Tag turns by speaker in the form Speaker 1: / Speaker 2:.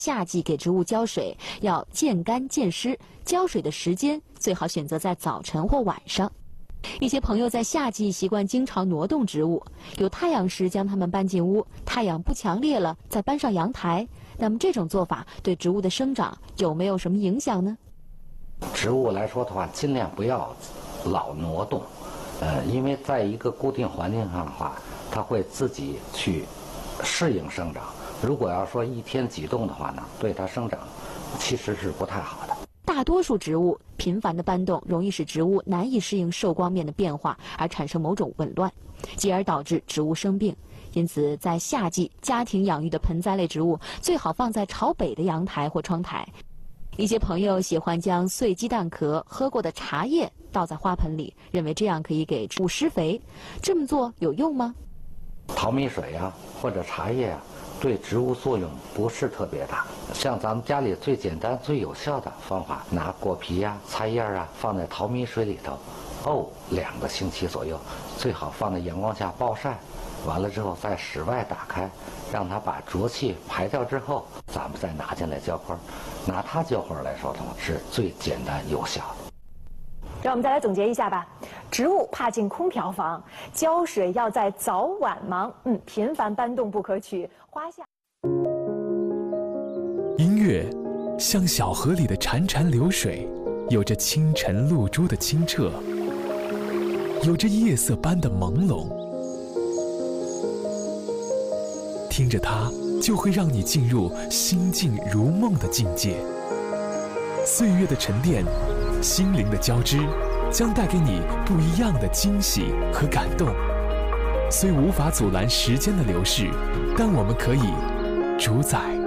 Speaker 1: 夏季给植物浇水要见干见湿，浇水的时间最好选择在早晨或晚上。一些朋友在夏季习惯经常挪动植物，有太阳时将它们搬进屋，太阳不强烈了再搬上阳台。那么这种做法对植物的生长有没有什么影响呢？
Speaker 2: 植物来说的话，尽量不要老挪动，因为在一个固定环境上的话，它会自己去适应生长。如果要说一天几动的话呢，对它生长其实是不太好的。
Speaker 1: 大多数植物频繁的搬动，容易使植物难以适应受光面的变化，而产生某种紊乱，继而导致植物生病。因此，在夏季家庭养育的盆栽类植物最好放在朝北的阳台或窗台。一些朋友喜欢将碎鸡蛋壳、喝过的茶叶倒在花盆里，认为这样可以给植物施肥。这么做有用吗？
Speaker 2: 淘米水啊，或者茶叶啊，对植物作用不是特别大。像咱们家里最简单、最有效的方法，拿果皮呀、菜叶啊放在淘米水里头，2个星期左右，最好放在阳光下暴晒。完了之后，在室外打开，让它把浊气排掉之后，咱们再拿进来浇花。拿它浇花来说的话，是最简单有效的。
Speaker 3: 让我们再来总结一下吧。植物怕进空调房，浇水要在早晚忙，频繁搬动不可取。花下
Speaker 4: 音乐像小河里的潺潺流水，有着清晨露珠的清澈，有着夜色般的朦胧。听着它，就会让你进入心静如梦的境界。岁月的沉淀，心灵的交织，将带给你不一样的惊喜和感动。虽无法阻拦时间的流逝，但我们可以主宰